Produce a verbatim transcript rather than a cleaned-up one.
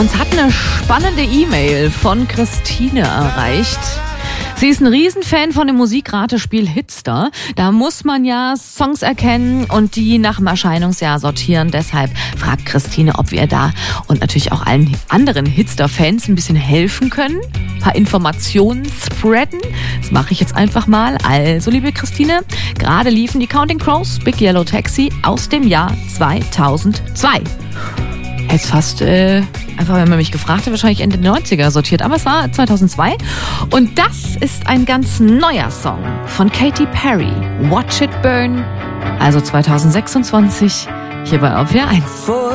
Uns hat eine spannende E-Mail von Christine erreicht. Sie ist ein Riesenfan von dem Musikratespiel Hitster. Da muss man ja Songs erkennen und die nach dem Erscheinungsjahr sortieren. Deshalb fragt Christine, ob wir da und natürlich auch allen anderen Hitster-Fans ein bisschen helfen können. Ein paar Informationen spreaden. Das mache ich jetzt einfach mal. Also, liebe Christine, gerade liefen die Counting Crows Big Yellow Taxi aus dem Jahr zweitausendzwei. Jetzt fast, äh, einfach wenn man mich gefragt hat, wahrscheinlich Ende neunziger sortiert. Aber es war zweitausendzwei. Und das ist ein ganz neuer Song von Katy Perry. Watch It Burn. Also zweitausendsechsundzwanzig. Hier bei Auf R eins.